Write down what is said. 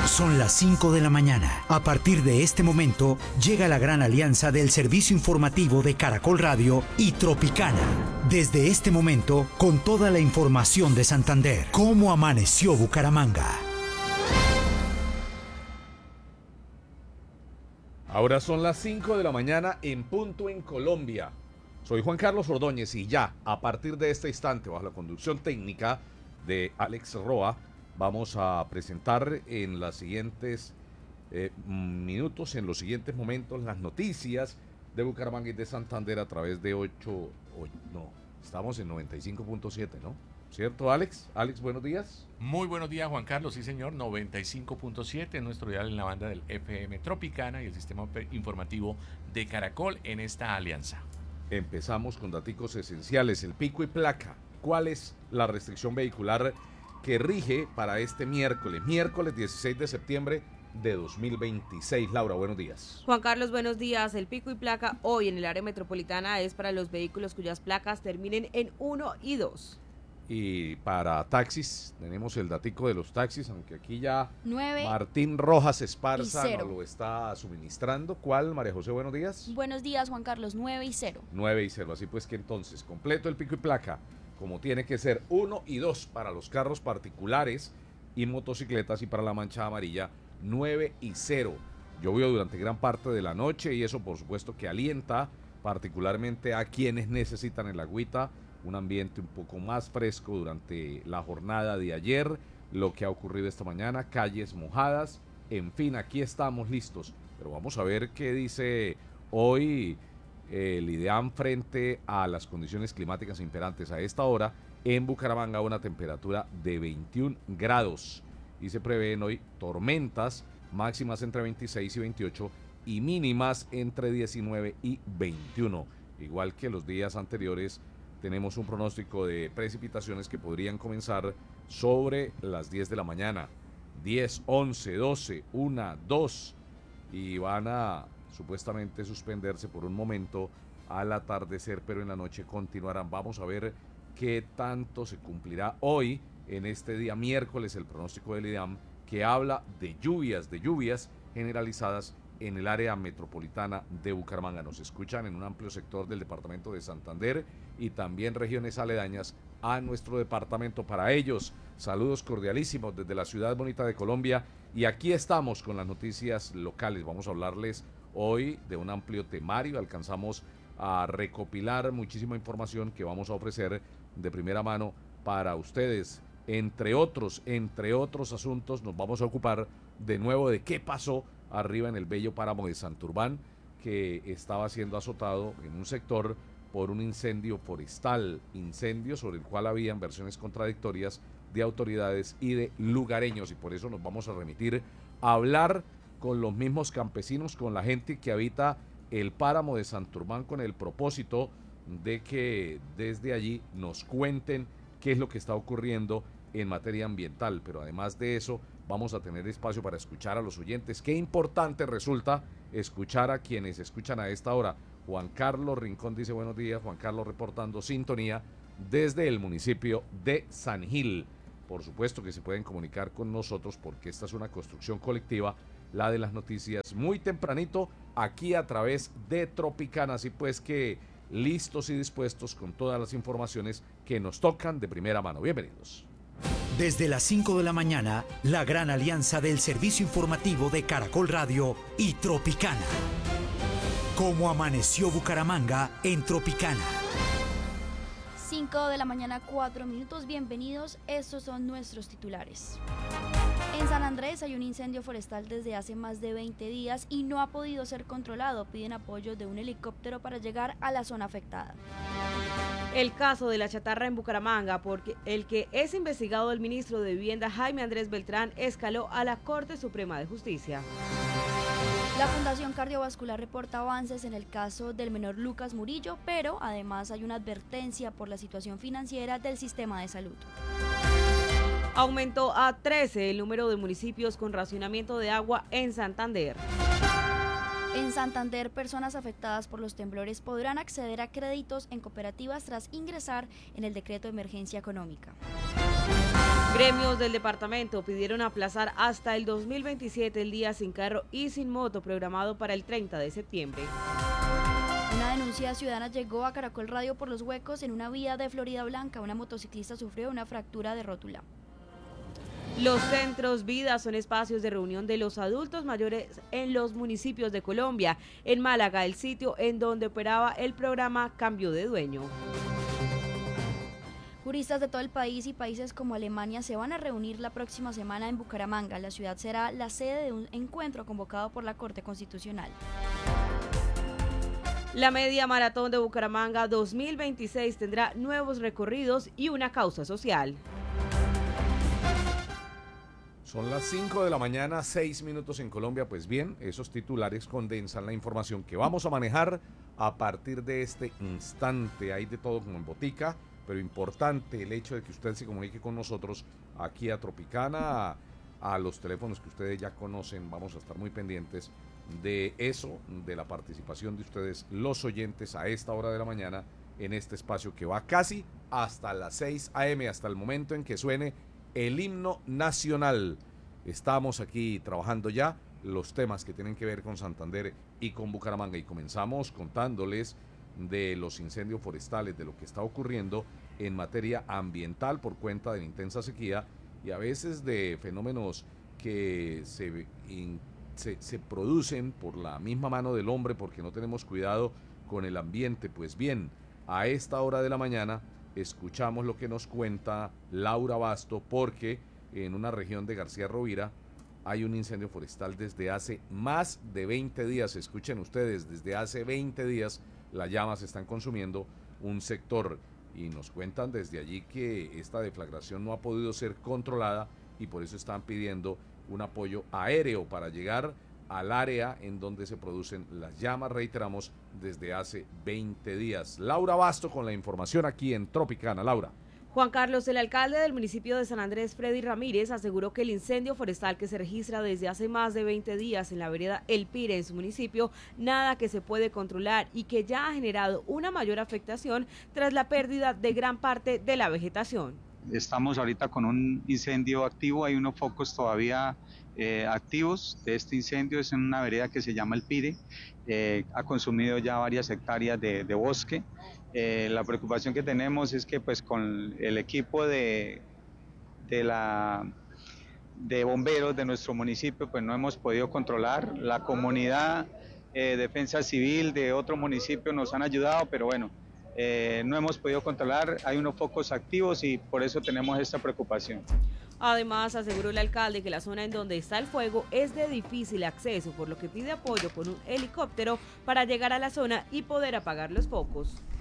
Son las 5 de la mañana. A partir de este momento, llega la gran alianza del servicio informativo de Caracol Radio y Tropicana. Desde este momento, con toda la información de Santander. ¿Cómo amaneció Bucaramanga? Ahora son las 5 de la mañana en punto en Colombia. Soy Juan Carlos Ordóñez y ya, a partir de este instante, bajo la conducción técnica de Alex Roa, vamos a presentar en los siguientes minutos, en los siguientes momentos, las noticias de Bucaramanga y de Santander a través de estamos en 95.7, ¿no? ¿Cierto, Alex? Alex, buenos días. Muy buenos días, Juan Carlos. Sí, señor, 95.7, nuestro dial en la banda del FM Tropicana y el sistema informativo de Caracol en esta alianza. Empezamos con daticos esenciales, el pico y placa. ¿Cuál es la restricción vehicular que rige para este miércoles 16 de septiembre de 2026? Laura, buenos días. Juan Carlos, buenos días. El pico y placa hoy en el área metropolitana es para los vehículos cuyas placas terminen en 1 y 2. Y para taxis, tenemos el datico de los taxis, aunque aquí ya 9 Martín Rojas Esparza nos lo está suministrando. ¿Cuál, María José? Buenos días. Buenos días, Juan Carlos, 9 y 0. 9 y 0, así pues que entonces, completo el pico y placa, como tiene que ser 1 y 2 para los carros particulares y motocicletas, y para la mancha amarilla 9 y 0. Llovió durante gran parte de la noche y eso por supuesto que alienta particularmente a quienes necesitan el agüita, un ambiente un poco más fresco durante la jornada de ayer, lo que ha ocurrido esta mañana, calles mojadas, en fin, aquí estamos listos, pero vamos a ver qué dice hoy el IDEAM frente a las condiciones climáticas imperantes a esta hora. En Bucaramanga una temperatura de 21 grados y se prevén hoy tormentas máximas entre 26 y 28 y mínimas entre 19 y 21. Igual que los días anteriores, tenemos un pronóstico de precipitaciones que podrían comenzar sobre las 10 de la mañana, 10, 11, 12, 1, 2 y van a supuestamente suspenderse por un momento al atardecer, pero en la noche continuarán. Vamos a ver qué tanto se cumplirá hoy, en este día miércoles, el pronóstico del IDEAM, que habla de lluvias generalizadas en el área metropolitana de Bucaramanga. Nos escuchan en un amplio sector del departamento de Santander y también regiones aledañas a nuestro departamento. Para ellos, saludos cordialísimos desde la ciudad bonita de Colombia, y aquí estamos con las noticias locales. Vamos a hablarles hoy de un amplio temario. Alcanzamos a recopilar muchísima información que vamos a ofrecer de primera mano para ustedes. Entre otros asuntos, nos vamos a ocupar de nuevo de qué pasó arriba en el bello páramo de Santurbán, que estaba siendo azotado en un sector por un incendio forestal, incendio sobre el cual habían versiones contradictorias de autoridades y de lugareños, y por eso nos vamos a remitir a hablar con los mismos campesinos, con la gente que habita el páramo de Santurbán, con el propósito de que desde allí nos cuenten qué es lo que está ocurriendo en materia ambiental. Pero además de eso, vamos a tener espacio para escuchar a los oyentes. Qué importante resulta escuchar a quienes escuchan a esta hora. Juan Carlos Rincón dice buenos días. Juan Carlos reportando sintonía desde el municipio de San Gil. Por supuesto que se pueden comunicar con nosotros porque esta es una construcción colectiva, la de las noticias, muy tempranito aquí a través de Tropicana. Así pues que listos y dispuestos con todas las informaciones que nos tocan de primera mano. Bienvenidos. Desde las 5 de la mañana, la gran alianza del servicio informativo de Caracol Radio y Tropicana. ¿Cómo amaneció Bucaramanga en Tropicana? 5 de la mañana, 4 minutos. Bienvenidos, estos son nuestros titulares. En San Andrés hay un incendio forestal desde hace más de 20 días y no ha podido ser controlado. Piden apoyo de un helicóptero para llegar a la zona afectada. El caso de la chatarra en Bucaramanga, porque el que es investigado el ministro de Vivienda Jaime Andrés Beltrán, escaló a la Corte Suprema de Justicia. La Fundación Cardiovascular reporta avances en el caso del menor Lucas Murillo, pero además hay una advertencia por la situación financiera del sistema de salud. Aumentó a 13 el número de municipios con racionamiento de agua en Santander. En Santander, personas afectadas por los temblores podrán acceder a créditos en cooperativas tras ingresar en el decreto de emergencia económica. Gremios del departamento pidieron aplazar hasta el 2027 el Día Sin Carro y Sin Moto programado para el 30 de septiembre. Una denuncia ciudadana llegó a Caracol Radio por los huecos en una vía de Florida Blanca. Una motociclista sufrió una fractura de rótula. Los centros vida son espacios de reunión de los adultos mayores en los municipios de Colombia. En Málaga, el sitio en donde operaba el programa cambió de dueño. Juristas de todo el país y países como Alemania se van a reunir la próxima semana en Bucaramanga. La ciudad será la sede de un encuentro convocado por la Corte Constitucional. La media maratón de Bucaramanga 2026 tendrá nuevos recorridos y una causa social. Son las 5 de la mañana, 6 minutos en Colombia. Pues bien, esos titulares condensan la información que vamos a manejar a partir de este instante. Hay de todo como en botica, pero importante el hecho de que usted se comunique con nosotros aquí a Tropicana, a los teléfonos que ustedes ya conocen. Vamos a estar muy pendientes de eso, de la participación de ustedes, los oyentes, a esta hora de la mañana en este espacio que va casi hasta las 6 a.m., hasta el momento en que suene el himno nacional. Estamos aquí trabajando ya los temas que tienen que ver con Santander y con Bucaramanga, y comenzamos contándoles de los incendios forestales, de lo que está ocurriendo en materia ambiental por cuenta de la intensa sequía y a veces de fenómenos que se producen por la misma mano del hombre porque no tenemos cuidado con el ambiente. Pues bien, a esta hora de la mañana escuchamos lo que nos cuenta Laura Basto, porque en una región de García Rovira hay un incendio forestal desde hace más de 20 días. Escuchen ustedes, desde hace 20 días las llamas están consumiendo un sector y nos cuentan desde allí que esta deflagración no ha podido ser controlada y por eso están pidiendo un apoyo aéreo para llegar al área en donde se producen las llamas, reiteramos, desde hace 20 días. Laura Basto con la información aquí en Tropicana. Laura. Juan Carlos, el alcalde del municipio de San Andrés, Freddy Ramírez, aseguró que el incendio forestal que se registra desde hace más de 20 días en la vereda El Pire en su municipio, nada que se puede controlar y que ya ha generado una mayor afectación tras la pérdida de gran parte de la vegetación. Estamos ahorita con un incendio activo, hay unos focos todavía activos de este incendio. Es en una vereda que se llama El Pire, ha consumido ya varias hectáreas de bosque. La preocupación que tenemos es que pues con el equipo de bomberos de nuestro municipio pues no hemos podido controlar. La comunidad, defensa civil de otro municipio nos han ayudado, pero bueno, no hemos podido controlar, hay unos focos activos y por eso tenemos esta preocupación. Además, aseguró el alcalde que la zona en donde está el fuego es de difícil acceso, por lo que pide apoyo con un helicóptero para llegar a la zona y poder apagar los focos.